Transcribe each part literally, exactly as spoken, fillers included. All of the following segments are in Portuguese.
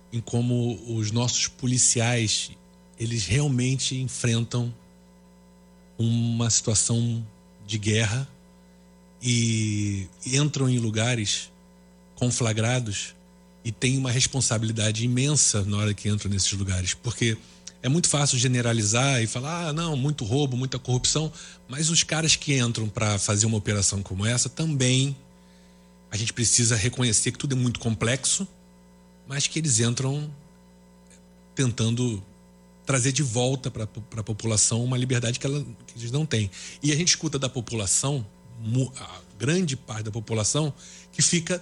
em como os nossos policiais, eles realmente enfrentam uma situação de guerra e entram em lugares conflagrados e têm uma responsabilidade imensa na hora que entram nesses lugares, porque é muito fácil generalizar e falar, ah, não, muito roubo, muita corrupção, mas os caras que entram para fazer uma operação como essa também, a gente precisa reconhecer que tudo é muito complexo, mas que eles entram tentando trazer de volta para a população uma liberdade que, ela, que eles não têm. E a gente escuta da população, a grande parte da população, que fica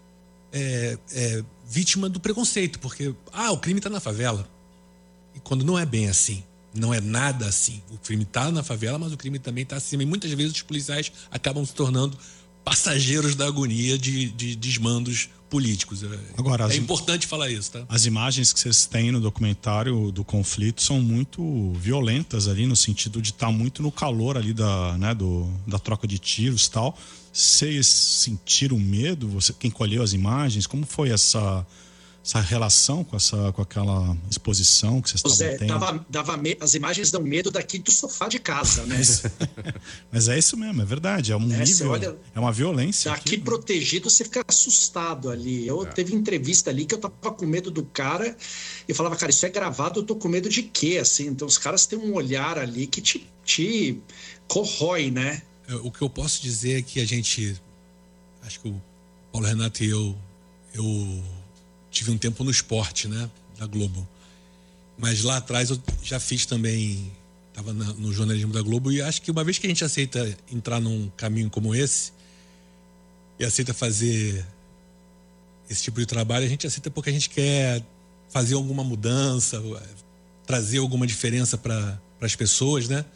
é, é, vítima do preconceito, porque ah, o crime está na favela. E quando não é bem assim, não é nada assim. O crime está na favela, mas o crime também está acima. E muitas vezes os policiais acabam se tornando passageiros da agonia de, de desmandos políticos. Agora, é as, importante falar isso, tá? As imagens que vocês têm no documentário do conflito são muito violentas ali, no sentido de estar muito no calor ali da, né, do, da troca de tiros e tal. Vocês sentiram medo? Você, quem colheu as imagens? Como foi essa... essa relação com, essa, com aquela exposição que vocês estavam Zé, tendo? Dava, dava me... As imagens dão medo daqui do sofá de casa, né? Mas, mas é isso mesmo, é verdade. É um é, nível, olha, é uma violência. Daqui aqui, protegido, você fica assustado ali. Eu é. teve entrevista ali que eu tava com medo do cara e falava, cara, isso é gravado, eu tô com medo de quê? Assim, então os caras têm um olhar ali que te, te corrói, né? O que eu posso dizer é que a gente, acho que o Paulo Renato e eu, eu tive um tempo no esporte, né, da Globo. Mas lá atrás eu já fiz também, estava no jornalismo da Globo, e acho que uma vez que a gente aceita entrar num caminho como esse e aceita fazer esse tipo de trabalho, a gente aceita porque a gente quer fazer alguma mudança, trazer alguma diferença para as pessoas, né?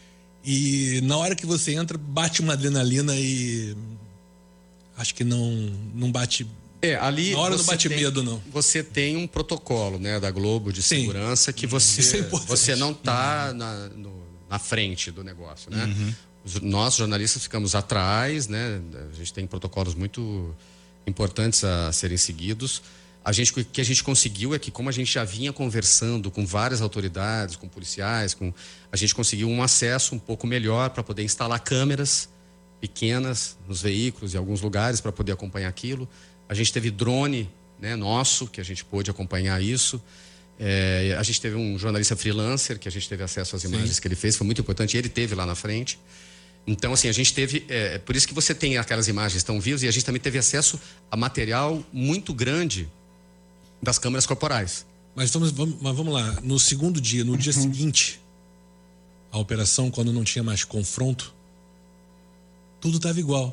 E na hora que você entra, bate uma adrenalina e acho que não, não bate... É, ali na hora não bate tem, medo, não. Você tem um protocolo, né, da Globo de Sim. segurança que você, é você não está uhum. na, no, na frente do negócio, né? Uhum. Os, nós, jornalistas, ficamos atrás, né? A gente tem protocolos muito importantes a serem seguidos. A gente, o que a gente conseguiu é que, como a gente já vinha conversando com várias autoridades, com policiais, com, a gente conseguiu um acesso um pouco melhor para poder instalar câmeras pequenas nos veículos, em alguns lugares, para poder acompanhar aquilo. A gente teve drone, né, nosso, que a gente pôde acompanhar isso. É, a gente teve um jornalista freelancer, que a gente teve acesso às imagens Sim. que ele fez, foi muito importante, e ele teve lá na frente. Então, assim, a gente teve... É, por isso que você tem aquelas imagens tão vivas, e a gente também teve acesso a material muito grande das câmeras corporais. Mas vamos, vamos, mas vamos lá, no segundo dia, no uhum. dia seguinte, a operação, quando não tinha mais confronto, tudo estava igual.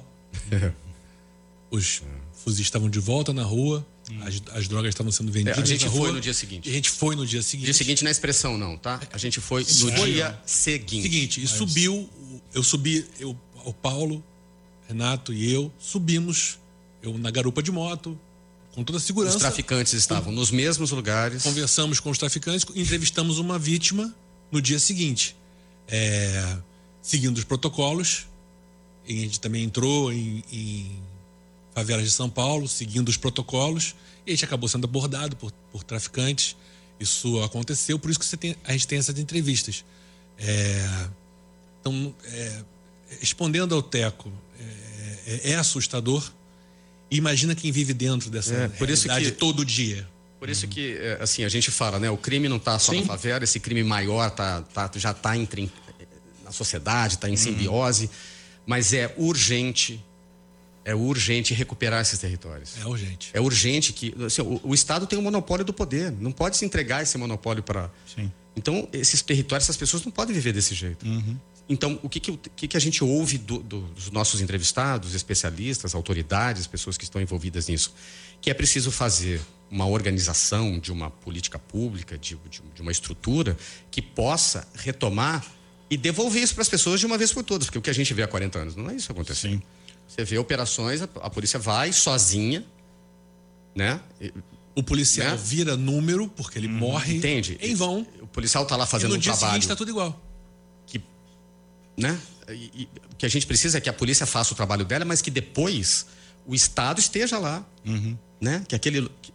Os fuzis estavam de volta na rua, hum. as, as drogas estavam sendo vendidas é, a gente na foi rua. no dia seguinte. A gente foi no dia seguinte. Dia seguinte na expressão não, tá? A gente foi no foi, dia não. seguinte. Seguinte, e Mas... subiu, eu subi, eu, o Paulo, Renato e eu, subimos, eu na garupa de moto, com toda a segurança. Os traficantes estavam nos mesmos lugares. Conversamos com os traficantes, entrevistamos uma vítima no dia seguinte. É, seguindo os protocolos, e a gente também entrou em, em favelas de São Paulo, seguindo os protocolos, e a gente acabou sendo abordado por, por traficantes. Isso aconteceu, por isso que você tem, a gente tem essas entrevistas. É, então, é, respondendo ao Teco, é, é assustador. Imagina quem vive dentro dessa é, por isso realidade que, todo dia. Por isso que, assim, a gente fala, né? O crime não está só Sim. na favela, esse crime maior tá, tá, já está na sociedade, está em hum. simbiose, mas é urgente, é urgente recuperar esses territórios. É urgente. É urgente que... Assim, o, o Estado tem um monopólio do poder, não pode se entregar esse monopólio para... Então, esses territórios, essas pessoas não podem viver desse jeito. Uhum. Então, o que, que, o que, que a gente ouve do, do, dos nossos entrevistados, especialistas, autoridades, pessoas que estão envolvidas nisso? Que é preciso fazer uma organização de uma política pública, de, de, de uma estrutura que possa retomar e devolver isso para as pessoas de uma vez por todas. Porque o que a gente vê há quarenta anos, não é isso acontecendo. Você vê operações, a, a polícia vai sozinha, né? O policial né? vira número, porque ele hum, morre entende? em vão. O policial está lá fazendo um trabalho. E no dia seguinte está tudo igual. Né? E, e, o que a gente precisa é que a polícia faça o trabalho dela, mas que depois o Estado esteja lá, uhum. né? Que aquele,